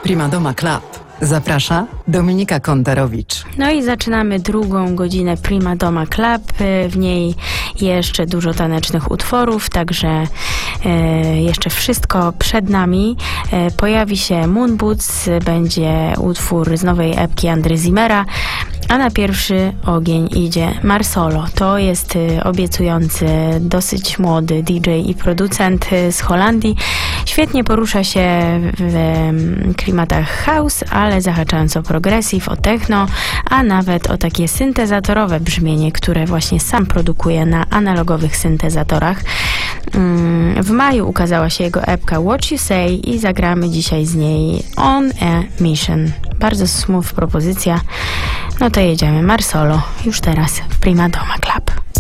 Prima Doma Club. Zaprasza Dominika Kontarowicz. No i zaczynamy drugą godzinę Prima Doma Club. W niej jeszcze dużo tanecznych utworów, także jeszcze wszystko przed nami. Pojawi się Moon Boots, będzie utwór z nowej epki Andry Zimmera, a na pierwszy ogień idzie Marsolo. To jest obiecujący, dosyć młody DJ i producent z Holandii. Świetnie porusza się w klimatach house, ale zahaczając o progressive, o techno, a nawet o takie syntezatorowe brzmienie, które właśnie sam produkuje na analogowych syntezatorach. W maju ukazała się jego epka What You Say i zagramy dzisiaj z niej On a Mission. Bardzo smooth propozycja. No to jedziemy. Marsolo już teraz w Prima Doma Club.